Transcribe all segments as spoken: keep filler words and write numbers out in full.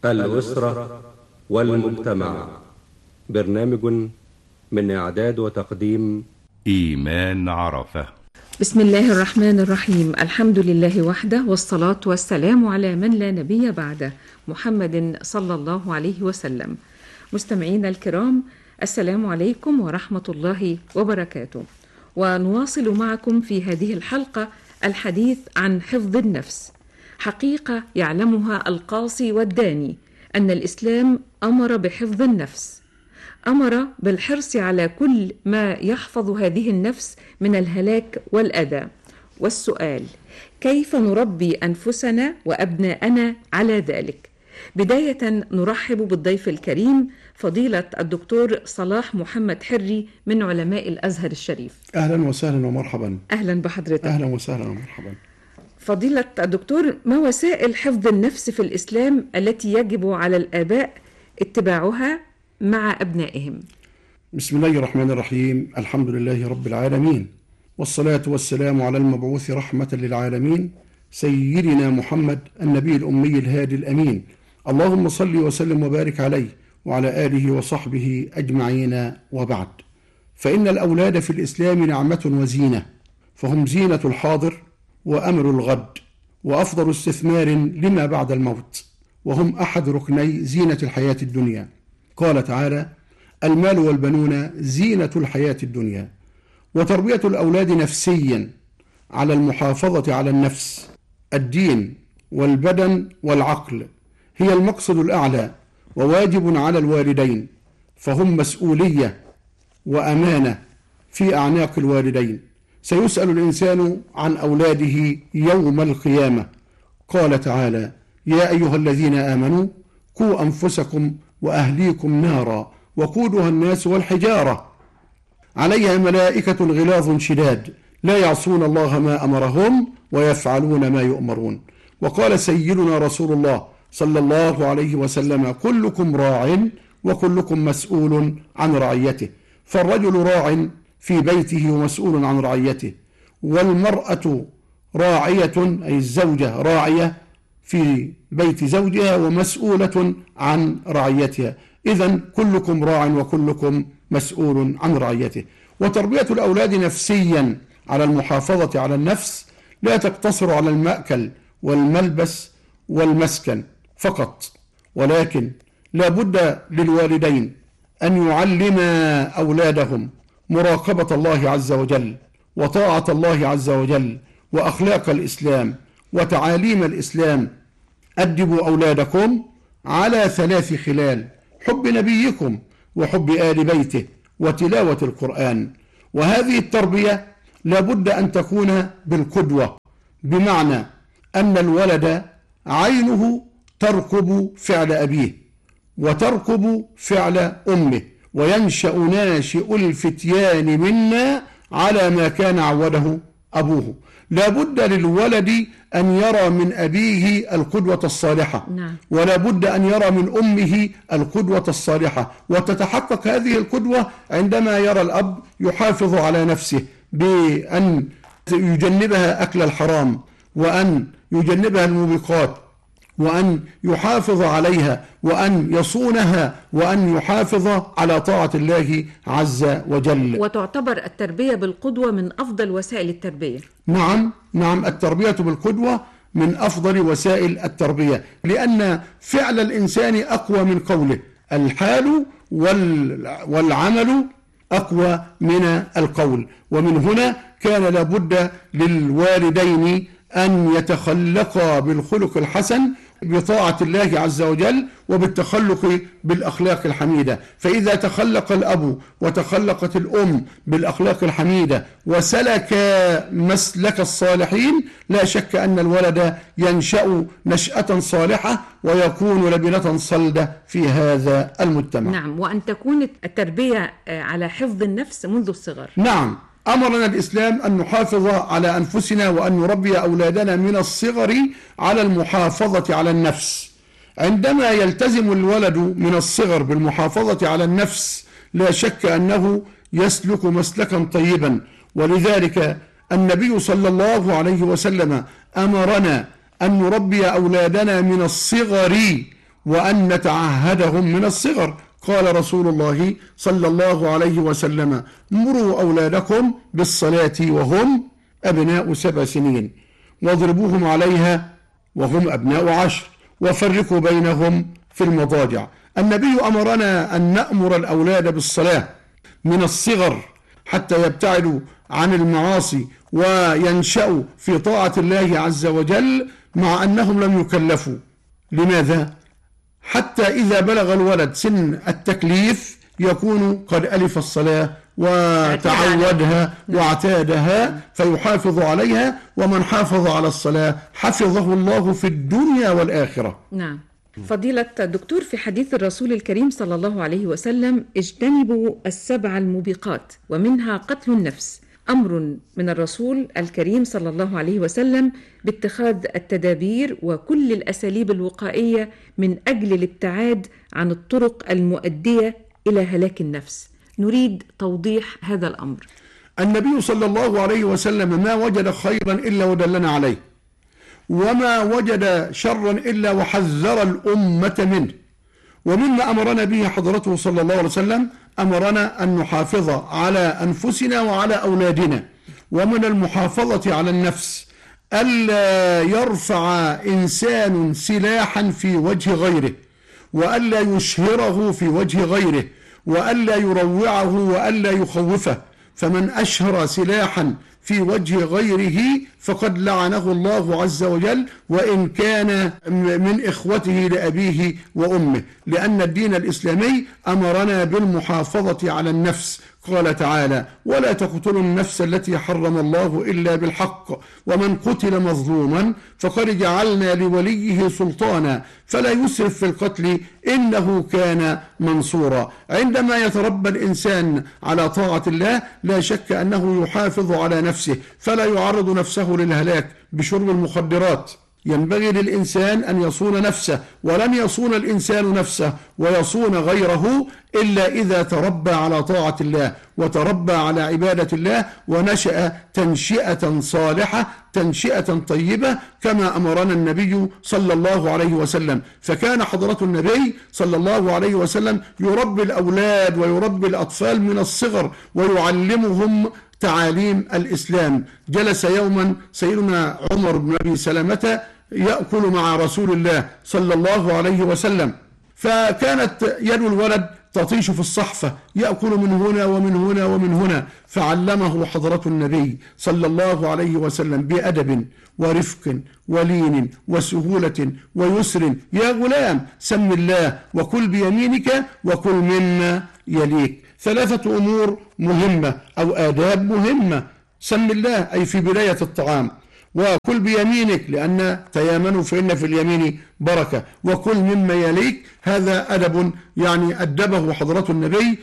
الأسرة والمجتمع. برنامج من إعداد وتقديم إيمان عرفة. بسم الله الرحمن الرحيم. الحمد لله وحده، والصلاة والسلام على من لا نبي بعده، محمد صلى الله عليه وسلم. مستمعينا الكرام، السلام عليكم ورحمة الله وبركاته. ونواصل معكم في هذه الحلقة الحديث عن حفظ النفس. حقيقة يعلمها القاصي والداني أن الإسلام أمر بحفظ النفس، أمر بالحرص على كل ما يحفظ هذه النفس من الهلاك والأذى. والسؤال: كيف نربي أنفسنا وأبناءنا على ذلك؟ بداية نرحب بالضيف الكريم فضيلة الدكتور صلاح محمد حري من علماء الأزهر الشريف. أهلا وسهلا ومرحبا. أهلا بحضرتك. أهلا وسهلا ومرحبا. فضيلة الدكتور، ما وسائل حفظ النفس في الإسلام التي يجب على الآباء اتباعها مع أبنائهم؟ بسم الله الرحمن الرحيم. الحمد لله رب العالمين، والصلاة والسلام على المبعوث رحمة للعالمين سيدنا محمد النبي الأمي الهادي الأمين. اللهم صل وسلم وبارك عليه وعلى آله وصحبه أجمعين، وبعد. فإن الأولاد في الإسلام نعمة وزينة، فهم زينة الحاضر وأمر الغد، وأفضل استثمار لما بعد الموت، وهم أحد ركني زينة الحياة الدنيا. قال تعالى: المال والبنون زينة الحياة الدنيا. وتربية الأولاد نفسيا على المحافظة على النفس، الدين والبدن والعقل هي المقصد الأعلى، وواجب على الوالدين، فهم مسؤولية وأمانة في أعناق الوالدين. سيسأل الإنسان عن أولاده يوم القيامة. قال تعالى: يا أيها الذين آمنوا قوا أنفسكم وأهليكم نارا وقودها الناس والحجارة عليها ملائكة غلاظ شداد لا يعصون الله ما أمرهم ويفعلون ما يؤمرون. وقال سيدنا رسول الله صلى الله عليه وسلم: كلكم راع وكلكم مسؤول عن رعيته. فالرجل راع في بيته ومسؤول عن رعيته، والمرأة راعية أي الزوجة راعية في بيت زوجها ومسؤولة عن رعيتها. إذن كلكم راع وكلكم مسؤول عن رعيته. وتربية الأولاد نفسيا على المحافظة على النفس لا تقتصر على المأكل والملبس والمسكن فقط، ولكن لا بد للوالدين أن يعلما أولادهم مراقبة الله عز وجل وطاعة الله عز وجل وأخلاق الإسلام وتعاليم الإسلام. أدبوا أولادكم على ثلاث خلال: حب نبيكم وحب آل بيته وتلاوة القرآن. وهذه التربية لابد أن تكون بالقدوة، بمعنى أن الولد عينه ترقب فعل أبيه وترقب فعل أمه، وينشأ ناشئ الفتيان منا على ما كان عوده أبوه. لا بد للولد أن يرى من أبيه القدوة الصالحة، نعم. ولا بد أن يرى من أمه القدوة الصالحة. وتتحقق هذه القدوة عندما يرى الأب يحافظ على نفسه بأن يجنبها أكل الحرام، وأن يجنبها الموبقات، وأن يحافظ عليها، وأن يصونها، وأن يحافظ على طاعة الله عز وجل. وتعتبر التربية بالقدوة من أفضل وسائل التربية. نعم نعم التربية بالقدوة من أفضل وسائل التربية، لأن فعل الإنسان أقوى من قوله، الحال والعمل أقوى من القول. ومن هنا كان لابد للوالدين أن يتخلقا بالخلق الحسن بطاعة الله عز وجل وبالتخلق بالأخلاق الحميدة. فإذا تخلق الأب وتخلقت الأم بالأخلاق الحميدة وسلك مسلك الصالحين، لا شك أن الولد ينشأ نشأة صالحة ويكون لبنة صلدة في هذا المجتمع. نعم، وأن تكون التربية على حفظ النفس منذ الصغر. نعم، أمرنا الإسلام أن نحافظ على أنفسنا وأن نربي أولادنا من الصغر على المحافظة على النفس. عندما يلتزم الولد من الصغر بالمحافظة على النفس لا شك أنه يسلك مسلكا طيبا. ولذلك النبي صلى الله عليه وسلم أمرنا أن نربي أولادنا من الصغر وأن نتعهدهم من الصغر. قال رسول الله صلى الله عليه وسلم: مروا أولادكم بالصلاة وهم أبناء سبع سنين، واضربوهم عليها وهم أبناء عشر، وفرقوا بينهم في المضاجع. النبي أمرنا أن نأمر الأولاد بالصلاة من الصغر حتى يبتعدوا عن المعاصي وينشأوا في طاعة الله عز وجل، مع أنهم لم يكلفوا. لماذا؟ حتى إذا بلغ الولد سن التكليف يكون قد ألف الصلاة وتعودها واعتادها فيحافظ عليها، ومن حافظ على الصلاة حفظه الله في الدنيا والآخرة. نعم. فضيلة الدكتور، في حديث الرسول الكريم صلى الله عليه وسلم: اجتنبوا السبع الموبقات ومنها قتل النفس، أمر من الرسول الكريم صلى الله عليه وسلم باتخاذ التدابير وكل الأساليب الوقائية من أجل الابتعاد عن الطرق المؤدية إلى هلاك النفس. نريد توضيح هذا الأمر. النبي صلى الله عليه وسلم ما وجد خيرا إلا ودلنا عليه، وما وجد شرا إلا وحذر الأمة منه. ومما أمرنا به حضرته صلى الله عليه وسلم أمرنا أن نحافظ على أنفسنا وعلى أولادنا. ومن المحافظة على النفس ألا يرفع إنسان سلاحا في وجه غيره، وألا يشهره في وجه غيره، وألا يروعه وألا يخوفه. فمن أشهر سلاحا في وجه غيره فقد لعنه الله عز وجل، وإن كان من إخوته لأبيه وأمه، لأن الدين الإسلامي أمرنا بالمحافظة على النفس. قال تعالى: ولا تقتلوا النفس التي حرم الله إلا بالحق، ومن قتل مظلوما فقد جعلنا لوليه سلطانا فلا يسرف في القتل إنه كان منصورا. عندما يتربى الإنسان على طاعة الله لا شك أنه يحافظ على نفسه، فلا يعرض نفسه للهلاك بشرب المخدرات. ينبغي للإنسان أن يصون نفسه، ولن يصون الإنسان نفسه ويصون غيره إلا إذا تربى على طاعة الله وتربى على عبادة الله، ونشأ تنشئة صالحة تنشئة طيبة كما أمرنا النبي صلى الله عليه وسلم. فكان حضرة النبي صلى الله عليه وسلم يربي الأولاد ويربي الأطفال من الصغر ويعلمهم تعاليم الإسلام. جلس يوما سيدنا عمر بن أبي سلمة يأكل مع رسول الله صلى الله عليه وسلم، فكانت يد الولد تطيش في الصحفة، يأكل من هنا ومن هنا ومن هنا، فعلمه حضرة النبي صلى الله عليه وسلم بأدب ورفق ولين وسهولة ويسر: يا غلام سم الله وكل بيمينك وكل مما يليك. ثلاثة أمور مهمة أو آداب مهمة: سم الله أي في بداية الطعام، وكل بيمينك لأن تيامنوا فإن في اليمين بركة، وكل مما يليك. هذا أدب يعني أدبه حضرة النبي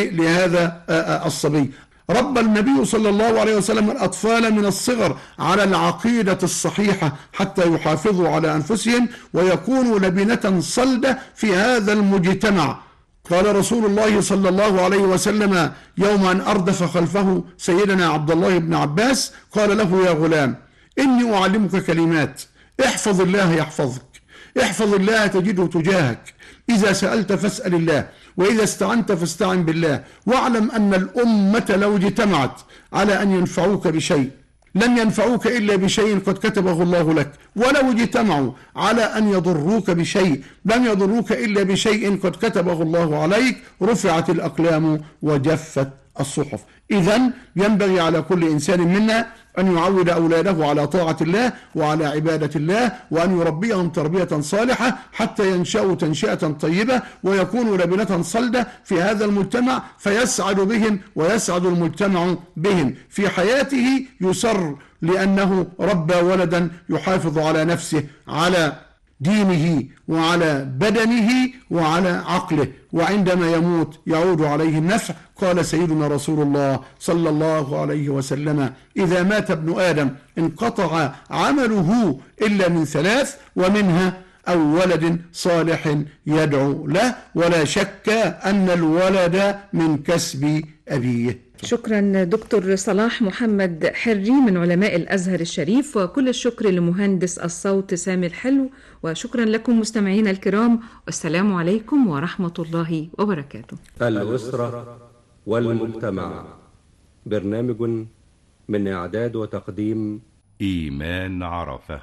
لهذا الصبي. ربى النبي صلى الله عليه وسلم الأطفال من الصغر على العقيدة الصحيحة حتى يحافظوا على أنفسهم ويكونوا لبنة صلدة في هذا المجتمع. قال رسول الله صلى الله عليه وسلم يوم أن أردف خلفه سيدنا عبد الله بن عباس قال له: يا غلام إني أعلمك كلمات، احفظ الله يحفظك، احفظ الله تجده تجاهك، إذا سألت فاسأل الله، وإذا استعنت فاستعن بالله، واعلم أن الأمة لو اجتمعت على أن ينفعوك بشيء لن ينفعوك إلا بشيء قد كتبه الله لك، ولو اجتمعوا على أن يضروك بشيء لن يضروك إلا بشيء قد كتبه الله عليك، رفعت الأقلام وجفت الصحف. إذن ينبغي على كل إنسان منا أن يعود أولاده على طاعة الله وعلى عبادة الله، وأن يربيهم تربية صالحة حتى ينشأوا تنشئة طيبة ويكونوا لبنة صلدة في هذا المجتمع، فيسعد بهم ويسعد المجتمع بهم. في حياته يسر لأنه ربى ولدا يحافظ على نفسه، على دينه وعلى بدنه وعلى عقله، وعندما يموت يعود عليه النفع. قال سيدنا رسول الله صلى الله عليه وسلم: إذا مات ابن آدم انقطع عمله إلا من ثلاث، ومنها أو ولد صالح يدعو له، ولا شك أن الولد من كسب أبيه. شكرا دكتور صلاح محمد حري من علماء الأزهر الشريف، وكل الشكر لمهندس الصوت سامي الحلو، وشكرا لكم مستمعينا الكرام، والسلام عليكم ورحمة الله وبركاته. الأسرة والمجتمع، برنامج من إعداد وتقديم إيمان عرفة.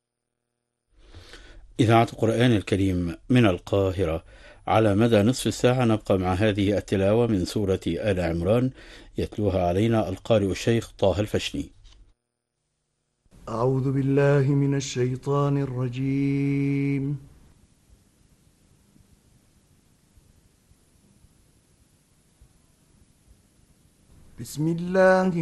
إذاعة القرآن الكريم من القاهرة. على مدى نصف الساعة نبقى مع هذه التلاوة من سورة آل عمران، يتلوها علينا القارئ الشيخ طه الفشني. أعوذ بالله من الشيطان الرجيم. بسم الله